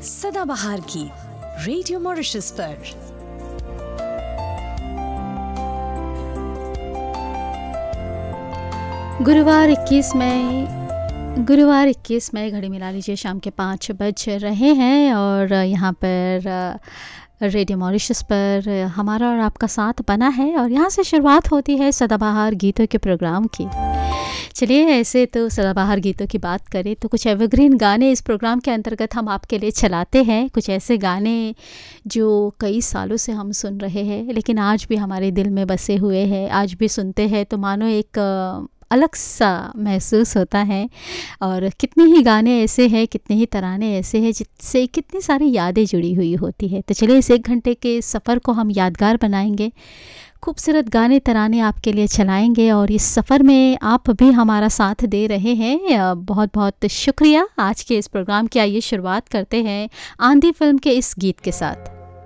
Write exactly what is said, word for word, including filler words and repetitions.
सदाबहार गीत radio Mauritius पर। गुरुवार इक्कीस मई गुरुवार इक्कीस मई घड़ी मिला लीजिए शाम के पाँच बज रहे हैं और यहाँ पर रेडियो मॉरिशस पर हमारा और आपका साथ बना है और यहाँ से शुरुआत होती है सदाबहार गीतों के प्रोग्राम की। चलिए, ऐसे तो सदाबहार गीतों की बात करें तो कुछ एवरग्रीन गाने इस प्रोग्राम के अंतर्गत हम आपके लिए चलाते हैं। कुछ ऐसे गाने जो कई सालों से हम सुन रहे हैं लेकिन आज भी हमारे दिल में बसे हुए हैं। आज भी सुनते हैं तो मानो एक अलग सा महसूस होता है। और कितने ही गाने ऐसे हैं, कितने ही तराने ऐसे हैं जिससे कितनी सारी यादें जुड़ी हुई होती है। तो चलिए, इस एक घंटे के सफ़र को हम यादगार बनाएंगे, खूबसूरत गाने तराने आपके लिए चलाएंगे और इस सफ़र में आप भी हमारा साथ दे रहे हैं। बहुत बहुत शुक्रिया। आज के इस प्रोग्राम की आइए शुरुआत करते हैं आंधी फिल्म के इस गीत के साथ।